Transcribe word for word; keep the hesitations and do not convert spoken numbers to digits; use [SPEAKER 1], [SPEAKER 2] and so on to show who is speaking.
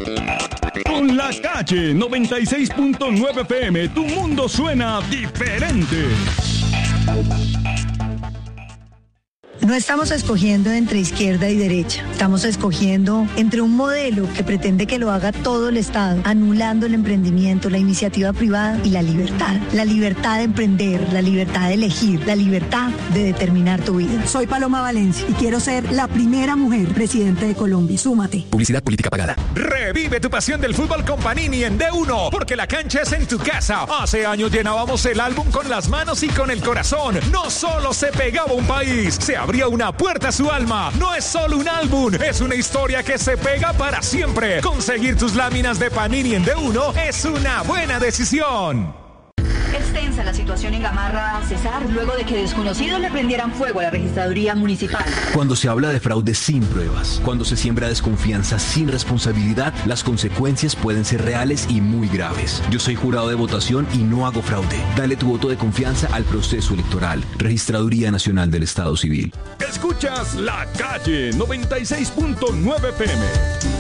[SPEAKER 1] Con La Calle noventa y seis punto nueve F M, tu mundo suena diferente.
[SPEAKER 2] No estamos escogiendo entre izquierda y derecha. Estamos escogiendo entre un modelo que pretende que lo haga todo el Estado, anulando el emprendimiento, la iniciativa privada y la libertad. La libertad de emprender, la libertad de elegir, la libertad de determinar tu vida.
[SPEAKER 3] Soy Paloma Valencia y quiero ser la primera mujer presidente de Colombia. Súmate.
[SPEAKER 4] Publicidad política pagada.
[SPEAKER 5] Revive tu pasión del fútbol con Panini en D uno, porque la cancha es en tu casa. Hace años llenábamos el álbum con las manos y con el corazón. No solo se pegaba un país, se abría una puerta a su alma. No es solo un álbum, es una historia que se pega para siempre. Conseguir tus láminas de Panini en D uno es una buena decisión.
[SPEAKER 6] Extensa la situación en Gamarra, Cesar, luego de que desconocidos le prendieran fuego a la registraduría municipal.
[SPEAKER 4] Cuando se habla de fraude sin pruebas, cuando se siembra desconfianza sin responsabilidad, las consecuencias pueden ser reales y muy graves. Yo soy jurado de votación y no hago fraude. Dale tu voto de confianza al proceso electoral. Registraduría Nacional del Estado Civil.
[SPEAKER 1] Escuchas La Calle noventa y seis punto nueve F M.